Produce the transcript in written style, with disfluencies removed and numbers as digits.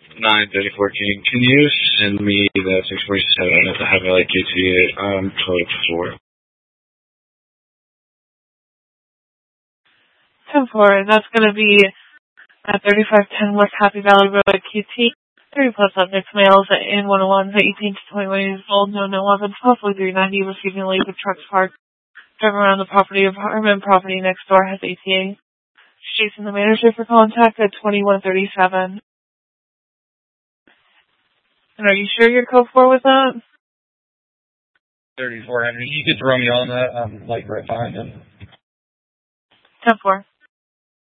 934 King. Can you send me the 647 at the Highlight QT code 4? 10-4, and that's going to be at 3510 West Happy Valley Road at QT. 30 plus subjects, males in 101, 18 to 21 years old, no weapons, possibly 390, receiving a leave with trucks parked. Driving around the property of Harmon, property next door has ATA. Chasing the manager for contact at 2137. And are you sure you're code 4 with that? 3400. You could throw me on that. I'm like right behind him. 10-4.